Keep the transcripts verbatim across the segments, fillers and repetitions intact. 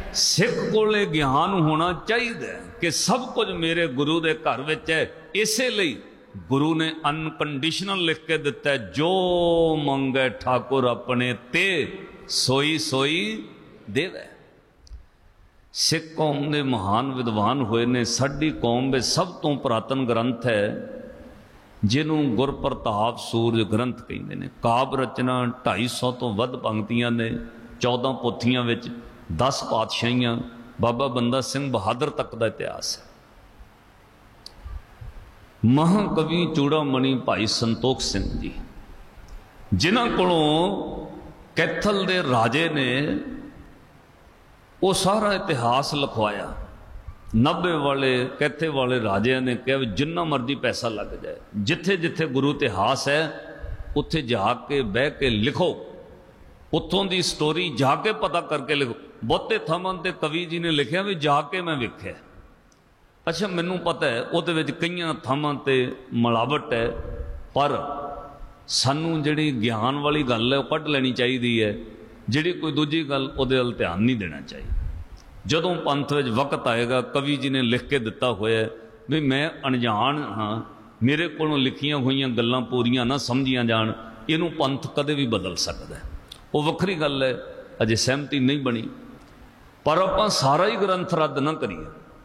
सिख कोले ज्ञान होना चाहिए कि सब कुछ मेरे गुरु के घर विच है। इसलिए गुरु ने अनकंडीशनल लिख के दिता है, जो मंगे ठाकुर अपने ते सोई सोई देवे। सिख कौम के महान विद्वान हुए ने। साडी कौम में सब तो पुरातन ग्रंथ है जिन्हों गुरप्रताप सूरज ग्रंथ कहते हैं। काव्य रचना ढाई सौ तो वध पंक्तियां ने, चौदह पोथियां विच दस पातशाहियां, बाबा बंदा सिंह बहादुर तक का इतिहास है। महाकवि चूड़ामणि भाई संतोख सिंह जी, जिन्हां कोलों कैथल दे राजे ने वो सारा इतिहास लिखवाया। नब्बे वाले कैथे वाले राजिया ने कहा जिन्ना मर्जी पैसा लग जाए, जिथे जिथे गुरु इतिहास है उत्थे जाके बह के लिखो, उत्थों की स्टोरी जाके पता करके लिखो। बहुते थावां ते कवि जी ने लिखा भी जाके मैं वेख्या। अच्छा मैनू पता है वो कई थावां ते मिलावट है, पर सानू जिहड़ी ज्ञान वाली गल है वो कढ़ लैनी चाहिए है, जिहड़ी कोई दूजी गल उहदे वल ध्यान नहीं देना चाहिए। जदों पंथ विच वक्त आएगा, कवि जी ने लिख के दिता होया भी मैं अनजान हाँ, मेरे कोलों लिखियां हुई गल्लां पूरियां ना समझियां जान, इनू पंथ कदे भी बदल सकता है। वो वखरी गल है, अजे सहमति नहीं बनी, पर आपां सारा ही ग्रंथ रद्द ना करिए।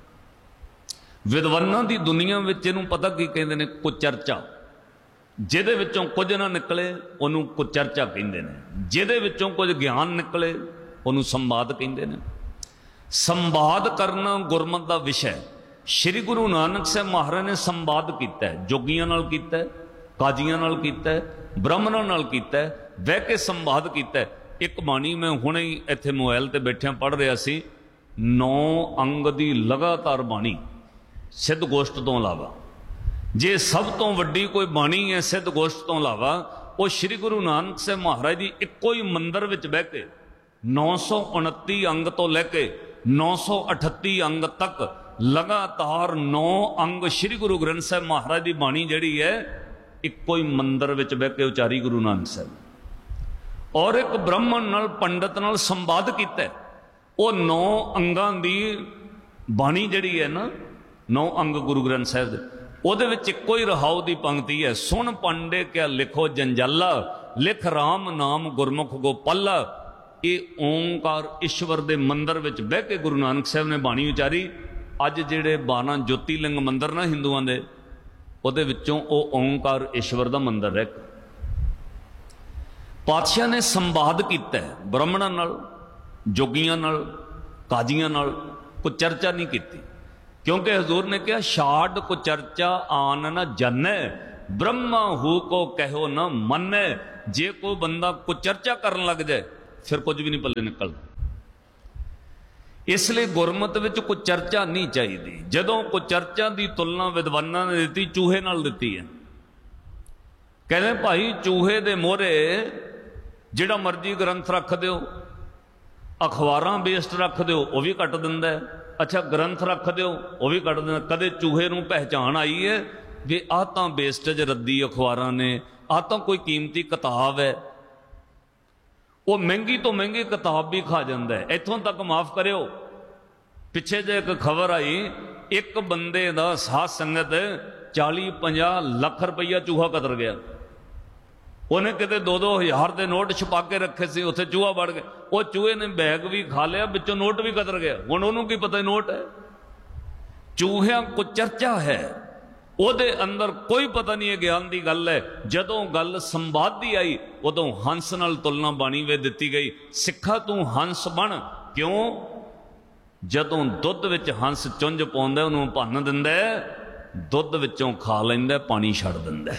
विद्वानां दी दुनिया विच इहनूं पता की कहंदे ने, कुचर्चा। जिहदे विचों कुछ ना निकले उहनूं कुचर्चा कहंदे ने, जिहदे विचों कुछ ज्ञान निकले उहनूं संवाद कहंदे ने। संवाद करना गुरमत का विषय। श्री गुरु नानक साहब महाराज ने संवाद किया है, जोगियां नाल कीता है, काजियां नाल कीता है, ब्राह्मणां नाल कीता है, बह के संवाद किया है। एक बाणी मैं हुणे ही इत्थे मोबाइल ते बैठिया पढ़ रहा सी, नौ अंग दी लगातार बाणी सिद्ध गोष्ठ तो इलावा। जे सब तो वड्डी कोई बाणी है सिद्ध गोष्ठ तो इलावा, वो श्री गुरु नानक साहब महाराज की इक्को ही मंदिर विच बह के नौ सौ उनती अंग तो लैके नौ सौ अठत्ती अंग तक लगातार नौ अंग श्री गुरु ग्रंथ साहब महाराज की बाणी जिहड़ी है इक्को ही मंदिर विच बह के उचारी गुरु नानक साहब। और एक ब्राह्मण नाल पंडित नाल संवाद किया, वो नौ अंगां दी बाणी जिहड़ी है ना, नौ अंग गुरु ग्रंथ साहब दे, ਉਹਦੇ ਵਿੱਚ ਇੱਕੋ ਹੀ ਰਹਾਉ ਦੀ ਪੰਕਤੀ ਹੈ, ਸੁਣ ਪੰਡੇ ਕਿਆ ਲਿਖੋ ਜੰਜਾਲਾ, ਲਿਖ ਰਾਮ ਨਾਮ ਗੁਰਮੁਖ ਗੋਪਾਲਾ। ਇਹ ਓਂਕਾਰ ਈਸ਼ਵਰ ਦੇ ਮੰਦਰ ਵਿੱਚ ਬਹਿ ਕੇ ਗੁਰੂ ਨਾਨਕ ਸਾਹਿਬ ਨੇ ਬਾਣੀ ਉਚਾਰੀ। ਅੱਜ ਜਿਹੜੇ ਬਾਰਾਂ ਜੋਤੀਲਿੰਗ ਮੰਦਰ ਨਾ ਹਿੰਦੂਆਂ ਦੇ, ਉਹਦੇ ਵਿੱਚੋਂ ਉਹ ਓਂਕਾਰ ਈਸ਼ਵਰ ਦਾ ਮੰਦਰ ਹੈ। ਪਾਤਸ਼ਾਹ ਨੇ ਸੰਵਾਦ ਕੀਤਾ ਬ੍ਰਾਹਮਣਾਂ ਨਾਲ, ਜੋਗੀਆਂ ਨਾਲ, ਕਾਜ਼ੀਆਂ ਨਾਲ, ਕੋਈ ਚਰਚਾ ਨਹੀਂ ਕੀਤੀ, क्योंकि हजूर ने कहा शाड को चर्चा आन न जन्ने, ब्रह्मा हु को कहो न मन्ने। जे कोई बंदा को चर्चा करन लग जाए फिर कुछ भी नहीं पल्ले निकलता। इसलिए गुरमत विच कोई चर्चा नहीं चाहिए। जदों कोई चर्चा की तुलना विद्वानां ने दी चूहे नाल दिती है। कहते भाई चूहे दे मोहरे जिहड़ा मर्जी ग्रंथ रख दिओ, अखबारां बेस्ड रख दिओ, वह भी कट दिंदा है। अच्छा ग्रंथ रख दो वह भी कट देना। कदे चूहे नूं पहचान आई है भी आ तां बेस्टेज रद्दी अखबारां ने, आ तां कोई कीमती किताब है, वो महंगी तो महंगी किताब भी खा जाता है। इत्थों तक माफ़ करियो, पिछे जे एक खबर आई, एक बंदे दा साथ संगत चाली पंजाह लख रुपया चूहा कतर गया। उन्हें कितने दो दो हज़ार के नोट छपा के रखे से, उत्थे चूहा बढ़ गया। वो चूहे ने बैग भी खा लिया, बिचों नोट भी कतर गया। हुण उन्होंने की पता नोट है। चूहिया को चर्चा है, ਉਹਦੇ अंदर कोई पता नहीं है ज्ञान की गल है। जदों गल संवाद की आई उदों हंस नाल तुलना बाणी वे दिती गई। सिखा तू हंस बन, क्यों? जदों दुध विच हंस चुंझ पाउंदा उहनूं भन्न दिंदा, दुध विचों खा लैंदा, पानी छड्ड दिंदा।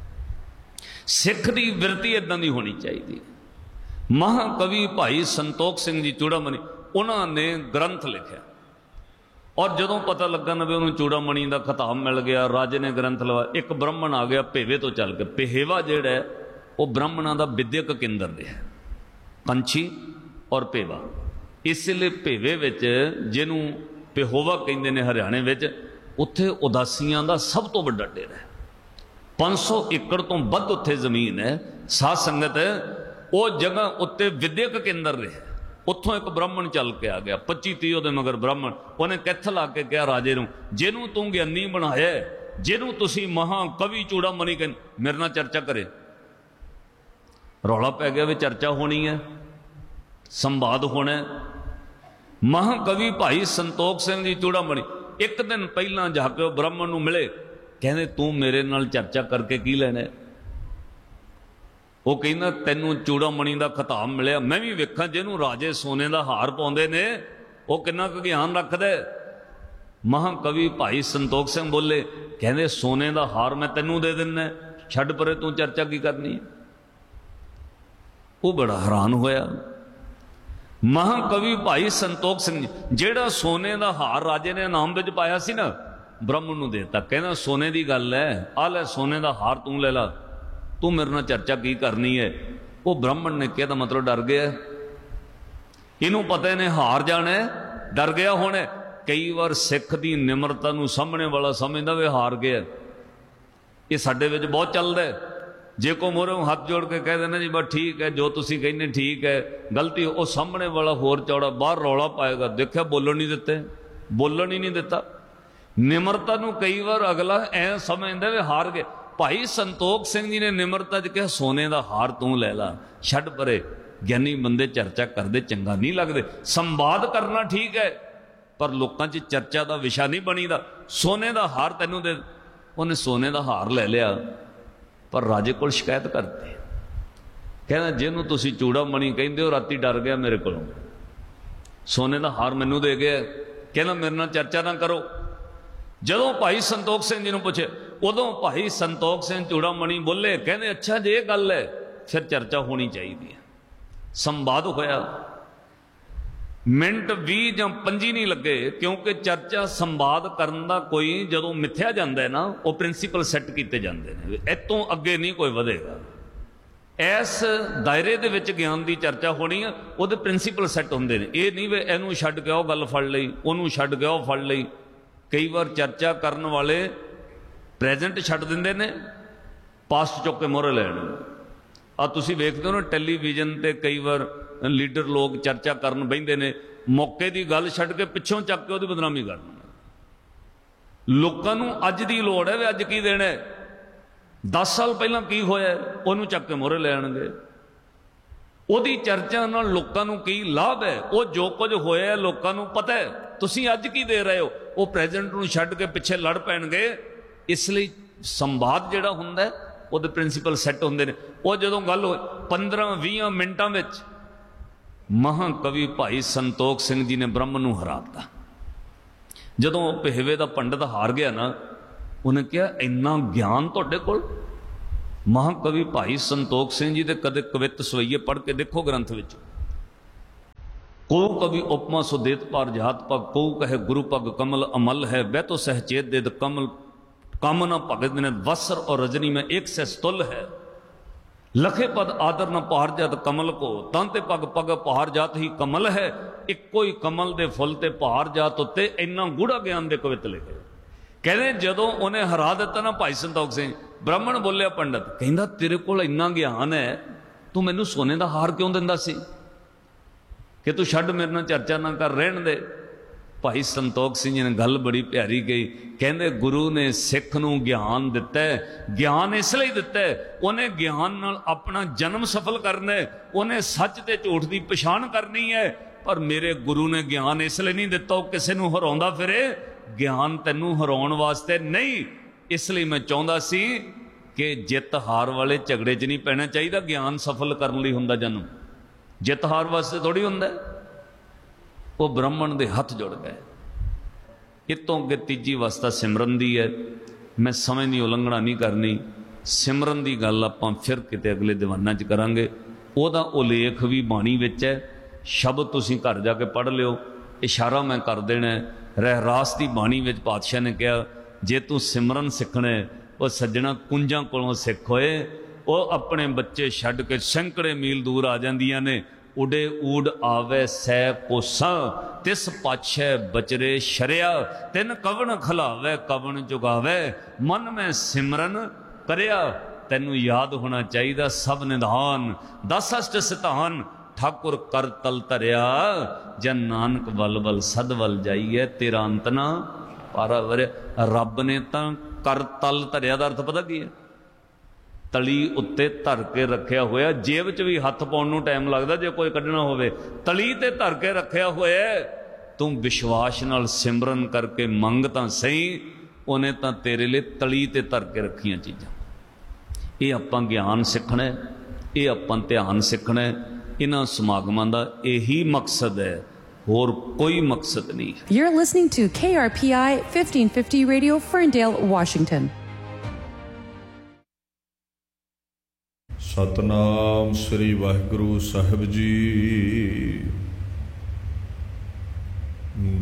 सिख की विरती इदां दी होनी चाहिए। महाकवि भाई संतोख सिंह जी चूड़ामणि उन्होंने ग्रंथ लिखा, और जदों पता लगा ना भी उन्होंने चूड़ामणि का खिताब मिल गया, राजे ने ग्रंथ लवा। एक ब्राह्मण आ गया भेवे तो चल के। पेहेवा जिहड़ा है वो ब्राह्मणों का विद्यक केंद्र है, कंछी और पेवा। इसलिए भेवे विच जिन्हों पेहोवा कहते हैं हरियाणे विच, उत्थे उदासियां का सब तो वड्डा डेरा है। पाँच सौ एकड़ तो वध उत्थे जमीन है। साध संगत वो जगह उत्ते विद्यक केंद्र रहे। ਉੱਥੋਂ ਇੱਕ ਬ੍ਰਾਹਮਣ ਚੱਲ ਕੇ ਆ ਗਿਆ, ਪੱਚੀ ਤੀਹ ਉਹਦੇ ਮਗਰ ਬ੍ਰਾਹਮਣ। ਉਹਨੇ ਕਿੱਥ ਲਾ ਕੇ ਕਿਹਾ ਰਾਜੇ ਨੂੰ, ਜਿਹਨੂੰ ਤੂੰ ਗਿਆਨੀ ਬਣਾਇਆ, ਜਿਹਨੂੰ ਤੁਸੀਂ ਮਹਾਕਵੀ ਚੂੜਾਮਣੀ ਕਹਿੰਦੇ, ਮੇਰੇ ਨਾਲ ਚਰਚਾ ਕਰੇ। ਰੌਲਾ ਪੈ ਗਿਆ ਵੀ ਚਰਚਾ ਹੋਣੀ ਹੈ, ਸੰਵਾਦ ਹੋਣਾ। ਮਹਾਕਵੀ ਭਾਈ ਸੰਤੋਖ ਸਿੰਘ ਜੀ ਚੂੜਾਮਣੀ ਇੱਕ ਦਿਨ ਪਹਿਲਾਂ ਜਾ ਕੇ ਉਹ ਬ੍ਰਾਹਮਣ ਨੂੰ ਮਿਲੇ। ਕਹਿੰਦੇ ਤੂੰ ਮੇਰੇ ਨਾਲ ਚਰਚਾ ਕਰਕੇ ਕੀ ਲੈਣਾ? ਉਹ ਕਹਿੰਦਾ ਤੈਨੂੰ ਚੂੜਾਮਣੀ ਦਾ ਖਿਤਾਬ ਮਿਲਿਆ, ਮੈਂ ਵੀ ਵੇਖਾਂ ਜਿਹਨੂੰ ਰਾਜੇ ਸੋਨੇ ਦਾ ਹਾਰ ਪਾਉਂਦੇ ਨੇ ਉਹ ਕਿੰਨਾ ਕੁ ਗਿਆਨ ਰੱਖਦਾ। ਮਹਾਕਵੀ ਭਾਈ ਸੰਤੋਖ ਸਿੰਘ ਬੋਲੇ, ਕਹਿੰਦੇ ਸੋਨੇ ਦਾ ਹਾਰ ਮੈਂ ਤੈਨੂੰ ਦੇ ਦਿੰਦਾ, ਛੱਡ ਪਰੇ, ਤੂੰ ਚਰਚਾ ਕੀ ਕਰਨੀ? ਉਹ ਬੜਾ ਹੈਰਾਨ ਹੋਇਆ। ਮਹਾਕਵੀ ਭਾਈ ਸੰਤੋਖ ਸਿੰਘ ਜਿਹੜਾ ਸੋਨੇ ਦਾ ਹਾਰ ਰਾਜੇ ਨੇ ਇਨਾਮ ਵਿੱਚ ਪਾਇਆ ਸੀ ਨਾ, ਬ੍ਰਾਹਮਣ ਨੂੰ ਦੇਤਾ। ਕਹਿੰਦਾ ਸੋਨੇ ਦੀ ਗੱਲ ਹੈ, ਆ ਲੈ ਸੋਨੇ ਦਾ ਹਾਰ ਤੂੰ ਲੈ ਲਾ, ਤੂੰ ਮੇਰੇ ਨਾਲ ਚਰਚਾ ਕੀ ਕਰਨੀ ਹੈ? ਉਹ ਬ੍ਰਾਹਮਣ ਨੇ ਕਿਹਾ ਤਾਂ ਮਤਲਬ ਡਰ ਗਿਆ, ਇਹਨੂੰ ਪਤਾ ਇਹਨੇ ਹਾਰ ਜਾਣਾ, ਡਰ ਗਿਆ ਹੁਣ। ਕਈ ਵਾਰ ਸਿੱਖ ਦੀ ਨਿਮਰਤਾ ਨੂੰ ਸਾਹਮਣੇ ਵਾਲਾ ਸਮਝਦਾ ਵੇ ਹਾਰ ਗਿਆ। ਇਹ ਸਾਡੇ ਵਿੱਚ ਬਹੁਤ ਚੱਲਦਾ। ਜੇ ਕੋ ਮੋਹਰੋਂ ਹੱਥ ਜੋੜ ਕੇ ਕਹਿ ਦੇਣਾ ਜੀ ਬਸ ਠੀਕ ਹੈ, ਜੋ ਤੁਸੀਂ ਕਹਿੰਦੇ ਠੀਕ ਹੈ, ਗਲਤੀ, ਉਹ ਸਾਹਮਣੇ ਵਾਲਾ ਹੋਰ ਚੌੜਾ ਬਾਹਰ ਰੌਲਾ ਪਾਏਗਾ। ਦੇਖਿਆ ਬੋਲਣ ਨਹੀਂ ਦਿੱਤੇ, ਬੋਲਣ ਹੀ ਨਹੀਂ ਦਿੱਤਾ। ਨਿਮਰਤਾ ਨੂੰ ਕਈ ਵਾਰ ਅਗਲਾ ਐ ਸਮਝਦਾ ਵੀ ਹਾਰ ਗਏ। ਭਾਈ ਸੰਤੋਖ ਸਿੰਘ ਜੀ ਨੇ ਨਿਮਰਤਾ 'ਚ ਕਿਹਾ ਸੋਨੇ ਦਾ ਹਾਰ ਤੂੰ ਲੈ ਲਾ, ਛੱਡ ਪਰੇ, ਗਿਆਨੀ ਬੰਦੇ ਚਰਚਾ ਕਰਦੇ ਚੰਗਾ ਨਹੀਂ ਲੱਗਦੇ। ਸੰਵਾਦ ਕਰਨਾ ਠੀਕ ਹੈ, ਪਰ ਲੋਕਾਂ 'ਚ ਚਰਚਾ ਦਾ ਵਿਸ਼ਾ ਨਹੀਂ ਬਣੀਦਾ। ਸੋਨੇ ਦਾ ਹਾਰ ਤੈਨੂੰ ਦੇ। ਉਹਨੇ ਸੋਨੇ ਦਾ ਹਾਰ ਲੈ ਲਿਆ, ਪਰ ਰਾਜੇ ਕੋਲ ਸ਼ਿਕਾਇਤ ਕਰਤੀ। ਕਹਿੰਦਾ ਜਿਹਨੂੰ ਤੁਸੀਂ ਚੂੜਾਮਣੀ ਕਹਿੰਦੇ ਹੋ ਰਾਤੀ ਡਰ ਗਿਆ ਮੇਰੇ ਕੋਲੋਂ, ਸੋਨੇ ਦਾ ਹਾਰ ਮੈਨੂੰ ਦੇ ਗਿਆ, ਕਹਿੰਦਾ ਮੇਰੇ ਨਾਲ ਚਰਚਾ ਨਾ ਕਰੋ। ਜਦੋਂ ਭਾਈ ਸੰਤੋਖ ਸਿੰਘ ਜੀ ਨੂੰ ਪੁੱਛੇ, ਉਦੋਂ ਭਾਈ ਸੰਤੋਖ ਸਿੰਘ ਚੂੜਾਮਣੀ ਬੋਲੇ, ਕਹਿੰਦੇ ਅੱਛਾ ਜੇ ਇਹ ਗੱਲ ਹੈ ਫਿਰ ਚਰਚਾ ਹੋਣੀ ਚਾਹੀਦੀ ਹੈ। ਸੰਵਾਦ ਹੋਇਆ। ਮਿੰਟ ਵੀਹ ਜਾਂ ਪੰਜੀ ਨਹੀਂ ਲੱਗੇ, ਕਿਉਂਕਿ ਚਰਚਾ ਸੰਵਾਦ ਕਰਨ ਦਾ ਕੋਈ ਜਦੋਂ ਮਿੱਥਿਆ ਜਾਂਦਾ ਹੈ ਨਾ, ਉਹ ਪ੍ਰਿੰਸੀਪਲ ਸੈੱਟ ਕੀਤੇ ਜਾਂਦੇ ਨੇ, ਇਤੋਂ ਅੱਗੇ ਨਹੀਂ ਕੋਈ ਵਧੇਗਾ। ਇਸ ਦਾਇਰੇ ਦੇ ਵਿੱਚ ਗਿਆਨ ਦੀ ਚਰਚਾ ਹੋਣੀ ਆ, ਉਹਦੇ ਪ੍ਰਿੰਸੀਪਲ ਸੈੱਟ ਹੁੰਦੇ ਨੇ। ਇਹ ਨਹੀਂ ਵੀ ਇਹਨੂੰ ਛੱਡ ਕੇ ਉਹ ਗੱਲ ਫੜ ਲਈ, ਉਹਨੂੰ ਛੱਡ ਕੇ ਉਹ ਫੜ ਲਈ। ਕਈ ਵਾਰ ਚਰਚਾ ਕਰਨ ਵਾਲੇ ਪ੍ਰੈਜ਼ੈਂਟ ਛੱਡ ਦਿੰਦੇ ਨੇ, ਪਾਸਟ ਚੁੱਕ ਕੇ ਮੋਹਰੇ ਲੈਣ। ਆ ਤੁਸੀਂ ਵੇਖਦੇ ਹੋ ਨਾ ਟੈਲੀਵਿਜ਼ਨ ਤੇ ਕਈ ਵਾਰ ਲੀਡਰ ਲੋਕ ਚਰਚਾ ਕਰਨ ਬਹਿੰਦੇ ਨੇ, ਮੌਕੇ ਦੀ ਗੱਲ ਛੱਡ ਕੇ ਪਿੱਛੋਂ ਚੱਕ ਕੇ ਉਹਦੀ ਬਦਨਾਮੀ ਕਰਨ। ਲੋਕਾਂ ਨੂੰ ਅੱਜ ਦੀ ਲੋੜ ਹੈ ਵੀ ਅੱਜ ਕੀ ਦੇਣਾ, ਦਸ ਸਾਲ ਪਹਿਲਾਂ ਕੀ ਹੋਇਆ ਉਹਨੂੰ ਚੱਕ ਕੇ ਮੋਹਰੇ ਲੈ ਆਣਗੇ। ਉਹਦੀ ਚਰਚਾ ਨਾਲ ਲੋਕਾਂ ਨੂੰ ਕੀ ਲਾਭ ਹੈ? ਉਹ ਜੋ ਕੁਝ ਹੋਇਆ ਲੋਕਾਂ ਨੂੰ ਪਤਾ ਹੈ, ਤੁਸੀਂ ਅੱਜ ਕੀ ਦੇ ਰਹੇ ਹੋ? ਉਹ ਪ੍ਰੈਜ਼ੈਂਟ ਨੂੰ ਛੱਡ ਕੇ ਪਿੱਛੇ ਲੜ ਪੈਣਗੇ। ਇਸ ਲਈ ਸੰਵਾਦ ਜਿਹੜਾ ਹੁੰਦਾ ਉਹਦੇ ਪ੍ਰਿੰਸੀਪਲ ਸੈੱਟ ਹੁੰਦੇ ਨੇ। ਉਹ ਜਦੋਂ ਗੱਲ ਹੋਈ ਪੰਦਰਾਂ ਵੀਹ ਮਿੰਟਾਂ ਵਿੱਚ ਮਹਾਕਵੀ ਭਾਈ ਸੰਤੋਖ ਸਿੰਘ ਜੀ ਨੇ ਬ੍ਰਾਹਮਣ ਨੂੰ ਹਰਾ ਦਿੱਤਾ। ਜਦੋਂ ਉਹ ਪਹਿਵੇ ਦਾ ਪੰਡਤ ਹਾਰ ਗਿਆ ਨਾ, ਉਹਨੇ ਕਿਹਾ ਇੰਨਾ ਗਿਆਨ ਤੁਹਾਡੇ ਕੋਲ? ਮਹਾਕਵੀ ਭਾਈ ਸੰਤੋਖ ਸਿੰਘ ਜੀ ਦੇ ਕਦੇ ਕਵਿੱਤ ਸਵਈਏ ਪੜ੍ਹ ਕੇ ਦੇਖੋ ਗ੍ਰੰਥ ਵਿੱਚ। ਕੋ ਕਵੀ ਉਪਮਾ ਸੁਦੇਤ ਪਾਰ ਜਾਤ ਪਗ, ਕੋ ਕਹੇ ਗੁਰੂ ਪਗ ਕਮਲ ਅਮਲ ਹੈ, ਬਹਿ ਤੋ ਸਹਚੇਤ ਦੇਦ ਕਮਲ ਕਾਮਨਾ ਭਗਤ ਨੇ, ਵਸਰ और रजनी में एक से स्तुल है, लखे पद आदर न पहार जात कमल को, तांते पग पग पहार जात ही कमल है, इक्को ही कमल दे फुल ते पहार जात उत्ते। इन्ना गूढ़ा ज्ञान दे कवित लिखे। कहते जदों उन्हें हरा दिता ना भाई संतोख सिंह, ब्राह्मण बोलिया पंडित, कहंदा तेरे कोल इन्ना ज्ञान है, तू मैनू सोने का हार क्यों दिंदा सी कि तू छड्ड मेरे नाल चर्चा ना कर, रहन दे। भाई संतोख सिंह जी ने गल बड़ी प्यारी कही, कहते गुरु ने सिख नूं ज्ञान दिता है, ज्ञान इसलिए दिता है उन्हें ज्ञान नाल अपना जन्म सफल करना है, उन्हें सच ते झूठ की पछाण करनी है। पर मेरे गुरु ने ज्ञान इसलिए नहीं दिता वो किसी नूं हराउंदा फिरे, ज्ञान तैनूं हराउण वास्ते नहीं। इसलिए मैं चाहुंदा सी कि जित हार वाले झगड़े च नहीं पैना चाहिए, ज्ञान सफल करने लई हुंदा जन्म, जित हार वास्ते थोड़ी हुंदा। वो ब्राह्मण दे हथ जुड़ गए। इतों अगे तीजी अवस्था सिमरन दी है। मैं समय की उलंघना नहीं करनी, सिमरन की गल आपां फिर किते अगले दीवाना च करांगे। ओहदा उल्लेख भी बाणी विच है, शब्द तुसीं घर जाके पढ़ लिओ, इशारा मैं कर देना है। रहरास की बाणी विच पातशाह ने कहा, जे तू सिमरन सीखना है वो सज्जणा कुंजां कोलों सिख होए, वो अपने बच्चे छड्ड के सैकड़े मील दूर आ जांदियां ने। उडे ऊड आवे सै कोसा, तिस पाछे बचरे शरिया, तिन कवन खलावे कवन जुगावे, मन में सिमरन करया। तैनू याद होना चाहिए सब निधान, दस अष्ट सितान, ठाकुर कर तल धरिया, जन नानक वल वल सद वल जाइए, तेरा अंत ना पारा वरे। रब ने तो कर तल धरिया का अर्थ पता की है? तली उत्ते धर के रखिया होया। जेब च भी हथ पाउण नूं टाइम लगदा जे कोई कढना होवे, तली ते धर के रखिया होया। तू विश्वास नाल सिमरन करके मंग तां सही, उन्हें तां तेरे लिए तली ते धर के रखियां चीज़ां। ये आपां ज्ञान सीखना है, ये आपां ध्यान सीखना है। इन्हां समागमां दा यही मकसद है, होर कोई मकसद नहीं है। You're listening to K R P I fifteen fifty Radio, Ferndale, Washington. Satnam Shri Waheguru Sahib ji.